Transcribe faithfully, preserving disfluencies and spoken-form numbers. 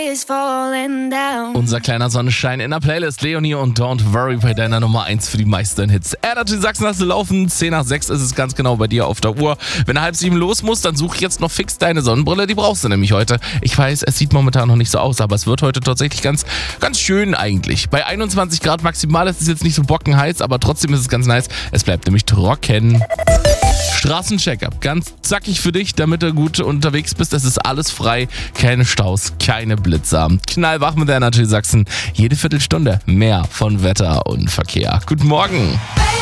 is falling down. Unser kleiner Sonnenschein in der Playlist. Leonie und Don't Worry bei deiner Nummer eins für die meisten Hits. Energy Sachsen hast du laufen. zehn nach sechs ist es ganz genau bei dir auf der Uhr. Wenn du halb sieben los musst, dann such jetzt noch fix deine Sonnenbrille. Die brauchst du nämlich heute. Ich weiß, es sieht momentan noch nicht so aus, aber es wird heute tatsächlich ganz, ganz schön eigentlich. Bei einundzwanzig Grad maximal ist es jetzt nicht so bockenheiß, aber trotzdem ist es ganz nice. Es bleibt nämlich trocken. Straßencheckup, ganz zackig für dich, damit du gut unterwegs bist. Es ist alles frei, keine Staus, keine Blitzer. Knallwach mit der Energy Sachsen. Jede Viertelstunde mehr von Wetter und Verkehr. Guten Morgen. Baby,